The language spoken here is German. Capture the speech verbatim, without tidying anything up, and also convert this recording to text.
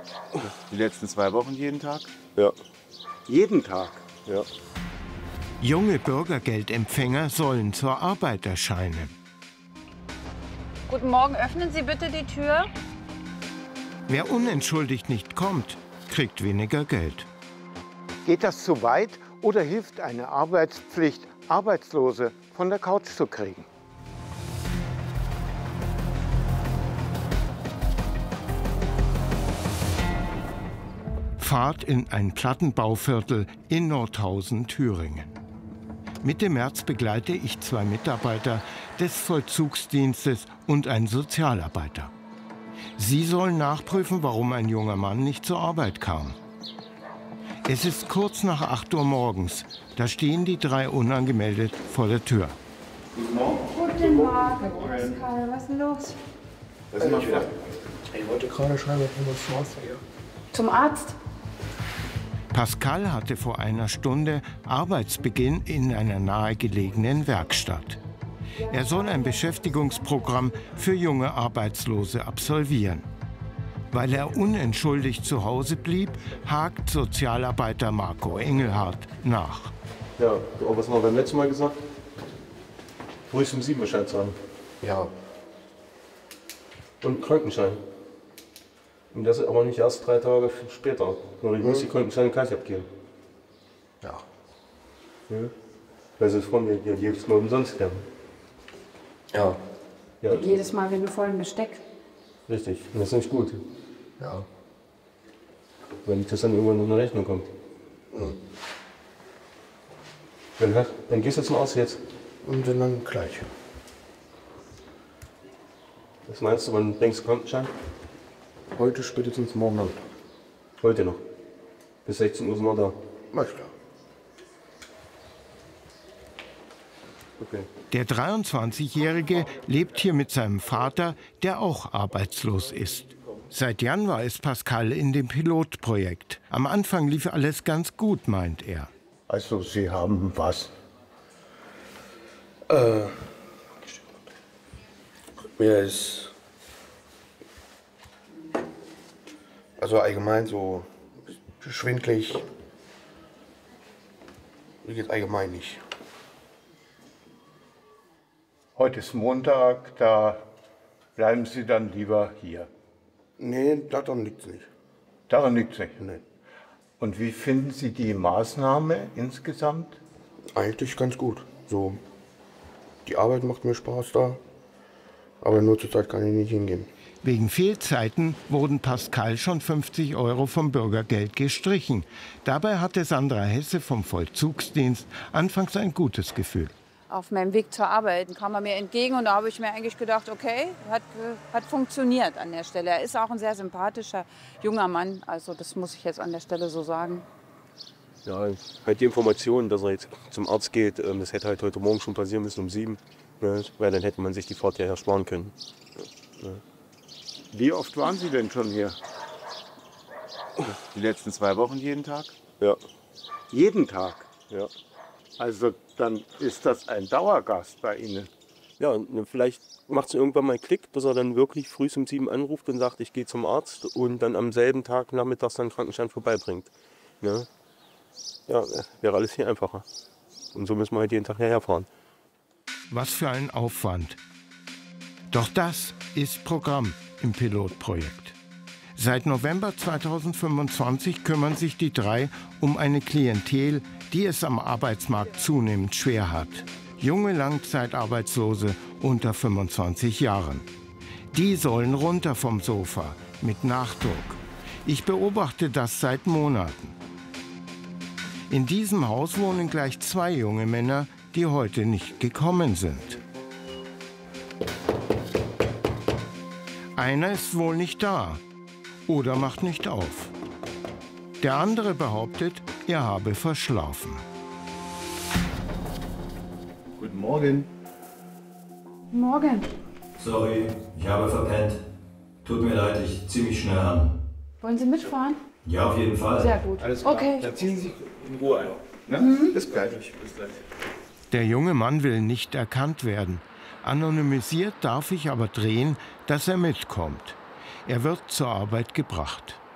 Die letzten zwei Wochen jeden Tag? Ja. Jeden Tag? Ja. Junge Bürgergeldempfänger sollen zur Arbeit erscheinen. Guten Morgen, öffnen Sie bitte die Tür. Wer unentschuldigt nicht kommt, kriegt weniger Geld. Geht das zu weit oder hilft eine Arbeitspflicht, Arbeitslose von der Couch zu kriegen? Fahrt in ein Plattenbauviertel in Nordhausen, Thüringen. Mitte März begleite ich zwei Mitarbeiter des Vollzugsdienstes und einen Sozialarbeiter. Sie sollen nachprüfen, warum ein junger Mann nicht zur Arbeit kam. Es ist kurz nach acht Uhr morgens. Da stehen die drei unangemeldet vor der Tür. Guten Morgen. Guten Morgen. Pascal, was ist denn los? Was ist denn wieder? Ich wollte gerade schreiben, ich muss zum Arzt hier. Zum Arzt? Pascal hatte vor einer Stunde Arbeitsbeginn in einer nahegelegenen Werkstatt. Er soll ein Beschäftigungsprogramm für junge Arbeitslose absolvieren. Weil er unentschuldigt zu Hause blieb, hakt Sozialarbeiter Marco Engelhardt nach. Ja, aber was haben wir beim letzten Mal gesagt? Früh um sieben Bescheid sagen. Ja. Und Krankenschein. Und das aber nicht erst drei Tage später. Nur ich muss die Krankenscheine gleich abgeben. Ja. Ja. Weil sie von mir hier jedes Mal umsonst werden. Ja. Ja. Jedes Mal, wenn du voll im Besteck. Richtig. Und das ist nicht gut. Ja. Wenn das dann irgendwann in eine Rechnung kommt. Mhm. Dann, dann gehst du zum Arzt jetzt. Und dann gleich. Was meinst du, wann denkst du Krankenschein? Heute, spätestens morgen Abend. Heute noch. Bis sechzehn Uhr sind wir da. Alles klar. Okay. Der dreiundzwanzigjährige lebt hier mit seinem Vater, der auch arbeitslos ist. Seit Januar ist Pascal in dem Pilotprojekt. Am Anfang lief alles ganz gut, meint er. Also Sie haben was? Äh, mir ist also allgemein so schwindelig. Mir geht allgemein nicht. Heute ist Montag, da bleiben Sie dann lieber hier. Nee, daran liegt es nicht. Daran liegt es nicht? Nee. Und wie finden Sie die Maßnahme insgesamt? Eigentlich ganz gut. So, die Arbeit macht mir Spaß da, aber nur zur Zeit kann ich nicht hingehen. Wegen Fehlzeiten wurden Pascal schon fünfzig Euro vom Bürgergeld gestrichen. Dabei hatte Sandra Hesse vom Vollzugsdienst anfangs ein gutes Gefühl. Auf meinem Weg zur Arbeit kam er mir entgegen und da habe ich mir eigentlich gedacht, okay, hat, hat funktioniert an der Stelle. Er ist auch ein sehr sympathischer junger Mann, also das muss ich jetzt an der Stelle so sagen. Ja, halt die Information, dass er jetzt zum Arzt geht, das hätte halt heute Morgen schon passieren müssen um sieben, ne, weil dann hätte man sich die Fahrt ja ersparen können. Ja. Wie oft waren Sie denn schon hier? Die letzten zwei Wochen jeden Tag? Ja. Jeden Tag? Ja. Also dann ist das ein Dauergast bei Ihnen. Ja, und vielleicht macht es irgendwann mal Klick, dass er dann wirklich früh um sieben anruft und sagt, ich gehe zum Arzt und dann am selben Tag nachmittags dann Krankenschein vorbeibringt. Ja, ja, wäre alles viel einfacher. Und so müssen wir halt jeden Tag herfahren. Was für ein Aufwand. Doch das ist Programm im Pilotprojekt. Seit November zweitausendfünfundzwanzig kümmern sich die drei um eine Klientel, die es am Arbeitsmarkt zunehmend schwer hat. Junge Langzeitarbeitslose unter fünfundzwanzig Jahren. Die sollen runter vom Sofa mit Nachdruck. Ich beobachte das seit Monaten. In diesem Haus wohnen gleich zwei junge Männer, die heute nicht gekommen sind. Einer ist wohl nicht da oder macht nicht auf. Der andere behauptet, er habe verschlafen. Guten Morgen. Morgen. Sorry, ich habe verpennt. Tut mir leid, ich zieh mich schnell an. Wollen Sie mitfahren? Ja, auf jeden Fall. Sehr gut. Alles klar. Okay. Dann ziehen Sie sich in Ruhe ein. Ne? Mhm. Bis gleich. Bis gleich. Der junge Mann will nicht erkannt werden. Anonymisiert darf ich aber drehen, dass er mitkommt. Er wird zur Arbeit gebracht.